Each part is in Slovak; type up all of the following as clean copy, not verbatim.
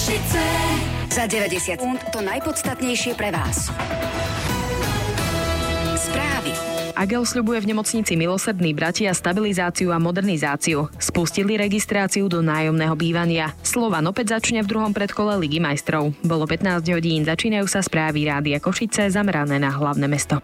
Košice. Za 90 sekúnd to najpodstatnejšie pre vás. Správy. Agel sľubuje v nemocnici Milosrdní bratia stabilizáciu a modernizáciu. Spustili registráciu do nájomného bývania. Slovan opäť začne v druhom predkole Ligy majstrov. Bolo 15 hodín, začínajú sa správy Rádia Košice zamerané na hlavné mesto.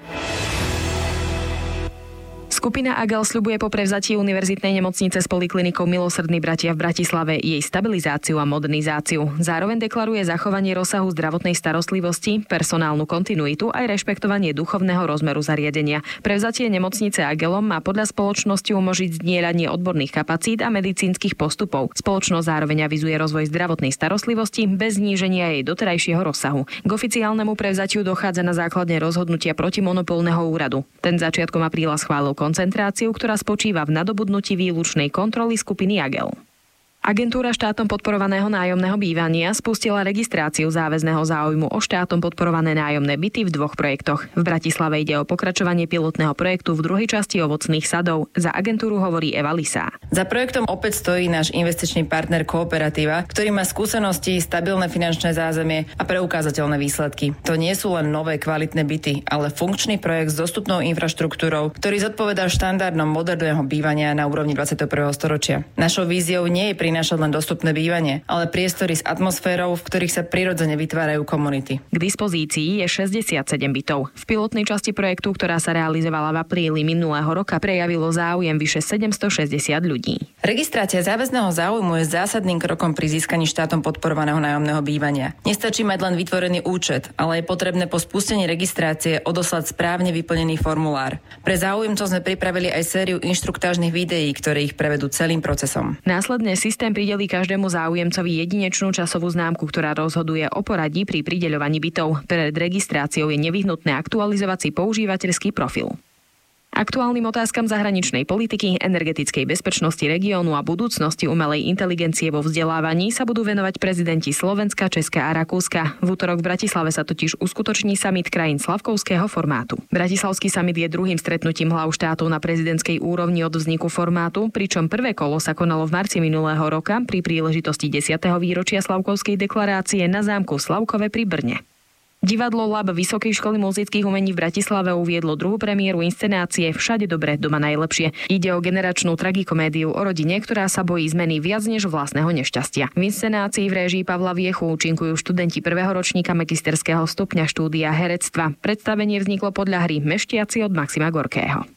Skupina Agel sľubuje po prevzatí univerzitnej nemocnice s poliklinikou Milosrdní bratia v Bratislave jej stabilizáciu a modernizáciu. Zároveň deklaruje zachovanie rozsahu zdravotnej starostlivosti, personálnu kontinuitu aj rešpektovanie duchovného rozmeru zariadenia. Prevzatie nemocnice Agelom má podľa spoločnosti umožniť zdieľanie odborných kapacít a medicínskych postupov. Spoločnosť zároveň avizuje rozvoj zdravotnej starostlivosti bez zníženia jej doterajšieho rozsahu. K oficiálnemu prevzatiu dochádza na základe rozhodnutia protimonopolného úradu. Ten začiatkom apríla schválil koncentráciu, ktorá spočíva v nadobudnutí výlučnej kontroly skupiny Agel. Agentúra štátom podporovaného nájomného bývania spustila registráciu záväzného záujmu o štátom podporované nájomné byty v dvoch projektoch. V Bratislave ide o pokračovanie pilotného projektu v druhej časti ovocných sadov. Za agentúru hovorí Eva Lisá. Za projektom opäť stojí náš investičný partner Kooperativa, ktorý má skúsenosti, stabilné finančné zázemie a preukázateľné výsledky. To nie sú len nové kvalitné byty, ale funkčný projekt s dostupnou infraštruktúrou, ktorý zodpovedá štandardom moderného bývania na úrovni 21. storočia. Našou víziou nie je prinášať len dostupné bývanie, ale priestory s atmosférou, v ktorých sa prirodzene vytvárajú komunity. K dispozícii je 67 bytov. V pilotnej časti projektu, ktorá sa realizovala v apríli minulého roka, prejavilo záujem vyše 760 ľudí. Registrácia záväzného záujmu je zásadným krokom pri získaní štátom podporovaného nájomného bývania. Nestačí mať len vytvorený účet, ale je potrebné po spustení registrácie odoslať správne vyplnený formulár. Pre záujemcov sme pripravili aj sériu inštruktážnych videí, ktoré ich prevedú celým procesom. Následne systém pridelí každému záujemcovi jedinečnú časovú známku, ktorá rozhoduje o poradí pri prideľovaní bytov. Pred registráciou je nevyhnutné aktualizovať si používateľský profil. Aktuálnym otázkam zahraničnej politiky, energetickej bezpečnosti regiónu a budúcnosti umelej inteligencie vo vzdelávaní sa budú venovať prezidenti Slovenska, Česka a Rakúska. V utorok v Bratislave sa totiž uskutoční samit krajín slavkovského formátu. Bratislavský samit je druhým stretnutím hlav štátov na prezidentskej úrovni od vzniku formátu, pričom prvé kolo sa konalo v marci minulého roka pri príležitosti 10. výročia Slavkovskej deklarácie na zámku Slavkove pri Brne. Divadlo Lab Vysokej školy muzických umení v Bratislave uviedlo druhú premiéru inscenácie Všade dobre, doma najlepšie. Ide o generačnú tragikomédiu o rodine, ktorá sa bojí zmeny viac než vlastného nešťastia. V inscenácii v réžii Pavla Viechu účinkujú študenti prvého ročníka magisterského stupňa štúdia herectva. Predstavenie vzniklo podľa hry Meštiaci od Maxima Gorkého.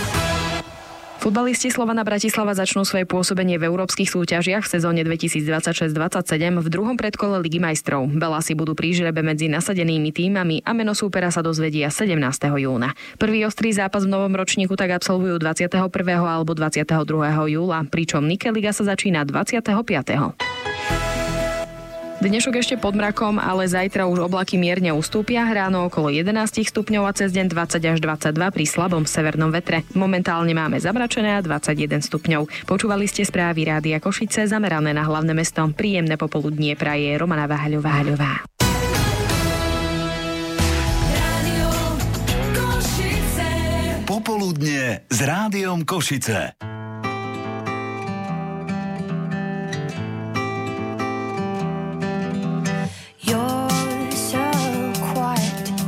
Futbalisti Slovana Bratislava začnú svoje pôsobenie v európskych súťažiach v sezóne 2026-27 v druhom predkole Ligy majstrov. Belasi budú pri žrebe medzi nasadenými tímami a meno súpera sa dozvedia 17. júna. Prvý ostrý zápas v novom ročníku tak absolvujú 21. alebo 22. júla, pričom Nike Liga sa začína 25. Dnešok ešte pod mrakom, ale zajtra už oblaky mierne ustúpia, ráno okolo 11 stupňov a cez deň 20 až 22 pri slabom severnom vetre. Momentálne máme zamračené a 21 stupňov. Počúvali ste správy Rádia Košice zamerané na hlavné mesto. Príjemné popoludnie praje Romana Váhaľová. Popoludnie s Rádiom Košice.